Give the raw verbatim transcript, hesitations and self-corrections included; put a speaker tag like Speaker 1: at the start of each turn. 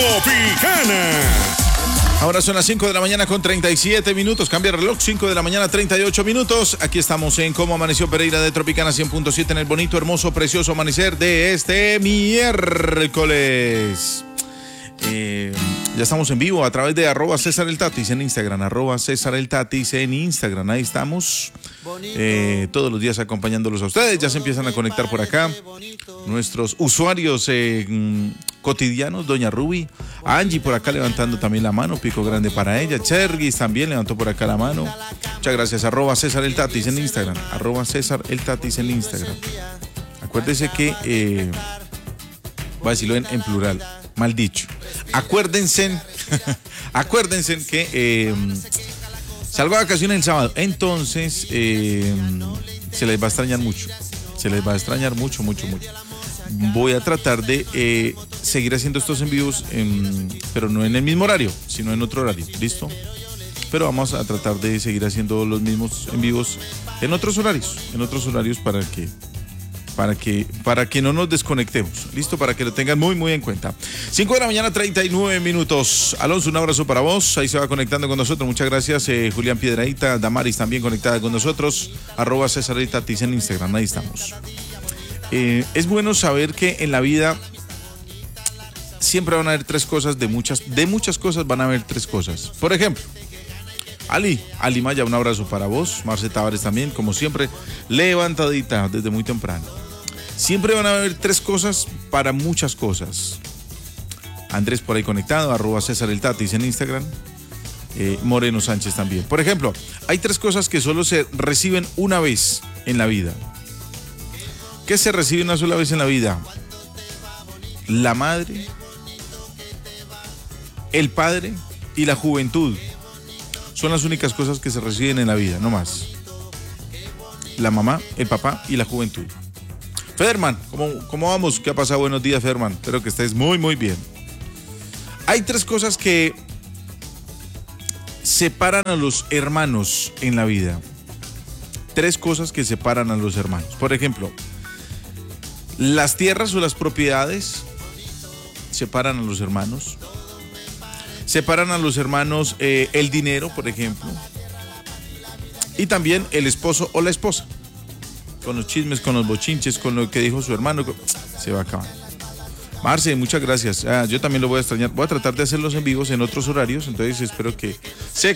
Speaker 1: Tropicana.
Speaker 2: Ahora son las cinco de la mañana con treinta y siete minutos. Cambia el reloj, cinco de la mañana, treinta y ocho minutos. Aquí estamos en Cómo Amaneció Pereira de Tropicana cien punto siete en el bonito, hermoso, precioso amanecer de este miércoles. Eh, ya estamos en vivo a través de arroba César el Tatis en Instagram, arroba César el Tatis en Instagram. Ahí estamos eh, todos los días acompañándolos a ustedes. Ya se empiezan a conectar por acá nuestros usuarios eh, cotidianos. Doña Ruby, Angie por acá levantando también la mano, pico grande para ella. Chergis también levantó por acá la mano. Muchas gracias. Arroba César el Tatis en Instagram, arroba César el Tatis en Instagram. Acuérdese que eh, voy a decirlo en, en plural, mal dicho. Acuérdense, acuérdense que eh, salgo de vacaciones el sábado, entonces eh, se les va a extrañar mucho, se les va a extrañar mucho, mucho, mucho. Voy a tratar de eh, seguir haciendo estos en vivos, en, pero no en el mismo horario, sino en otro horario, ¿listo? Pero vamos a tratar de seguir haciendo los mismos en vivos en otros horarios, en otros horarios para que... Para que, para que no nos desconectemos. Listo, para que lo tengan muy, muy en cuenta. cinco de la mañana, treinta y nueve minutos. Alonso, un abrazo para vos. Ahí se va conectando con nosotros. Muchas gracias. Eh, Julián Piedradita, Damaris también conectada con nosotros. Arroba César el Tatis en Instagram. Ahí estamos. Eh, es bueno saber que en la vida siempre van a haber tres cosas. De muchas, de muchas cosas van a haber tres cosas. Por ejemplo, Ali, Ali Maya, un abrazo para vos. Marce Tavares también, como siempre, levantadita desde muy temprano. Siempre van a haber tres cosas para muchas cosas. Andrés por ahí conectado, arroba César el Tatis en Instagram. Eh, Moreno Sánchez también. Por ejemplo, hay tres cosas que solo se reciben una vez en la vida. ¿Qué se recibe una sola vez en la vida? La madre, el padre y la juventud. Son las únicas cosas que se reciben en la vida, no más. La mamá, el papá y la juventud. Federman, ¿cómo, ¿cómo vamos? ¿Qué ha pasado? Buenos días, Federman. Espero que estés muy, muy bien. Hay tres cosas que separan a los hermanos en la vida. Tres cosas que separan a los hermanos. Por ejemplo, las tierras o las propiedades separan a los hermanos. Separan a los hermanos eh, el dinero, por ejemplo. Y también el esposo o la esposa. Con los chismes, con los bochinches, con lo que dijo su hermano, se va a acabar. Marce, muchas gracias. Ah, yo también lo voy a extrañar. Voy a tratar de hacerlos en vivos en otros horarios, entonces espero que se